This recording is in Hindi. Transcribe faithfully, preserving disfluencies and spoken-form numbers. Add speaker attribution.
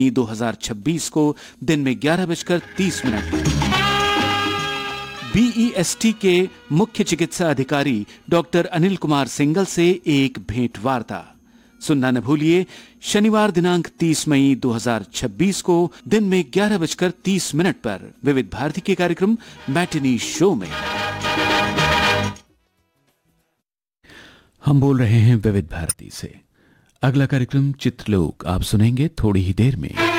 Speaker 1: दो हज़ार छब्बीस को दिन में ग्यारह बजकर तीस मिनट पर बीईएसटी के मुख्य चिकित्सा अधिकारी डॉक्टर अनिल कुमार सिंगल से एक भेंट वार्ता सुनना न भूलिए। शनिवार दिनांक तीस मई दो हज़ार छब्बीस को दिन में ग्यारह बजकर तीस मिनट पर विविध भारती के कार्यक्रम मैटिनी शो में। हम बोल रहे हैं विविध भारती से। अगला कार्यक्रम चित्रलोक आप सुनेंगे थोड़ी ही देर में।